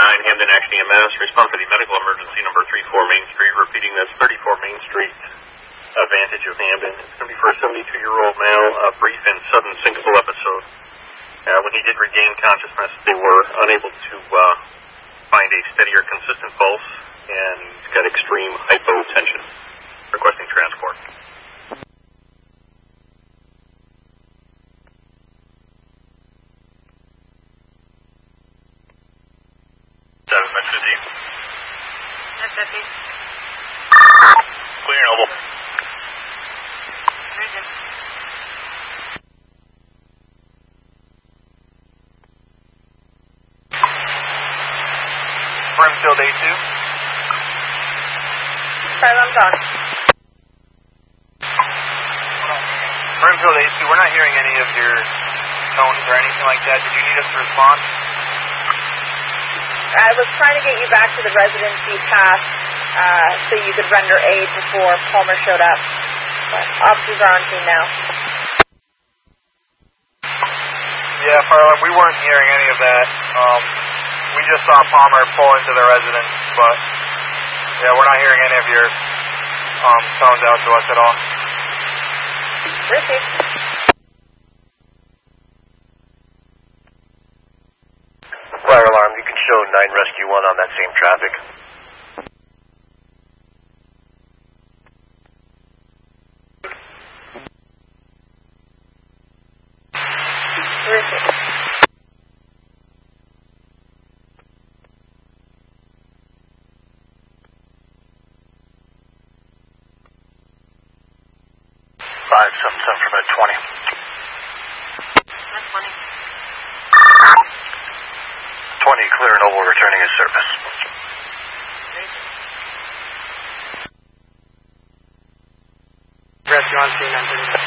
Hamden Action EMS. Respond for the medical emergency number 34 Main Street. Repeating, that's 34 Main Street, Vantage of Hamden. It's going to be for a 72-year-old male, a brief and sudden syncopal episode. When he did regain consciousness, they were unable to find a steady or consistent pulse, and he's got extreme hypotension. Requesting transport. 50. Clear, Noble. Region. Brimfield A2. Silence on. Brimfield A2, we're not hearing any of your tones or anything like that. Did you need us to respond? I was trying to get you back to the residency path so you could render aid before Palmer showed up. But officers are on scene now. Yeah, Farland, we weren't hearing any of that. We just saw Palmer pull into the residence, but yeah, we're not hearing any of your tones out to us at all. Received. Fire alarm, you can show 9 Rescue 1 on that same traffic. Received. From at 20. 20. 20, clear Noble returning his service. Rescue on scene,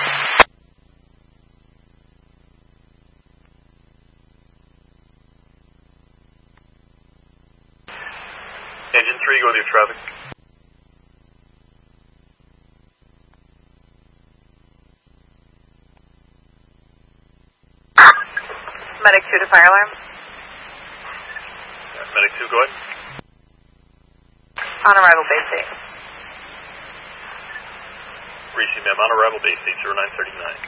937. Engine 3, go with your traffic. Medic 2 to fire alarm. Medic 2, go ahead. On arrival base state. Receive, ma'am. On arrival base state 0939.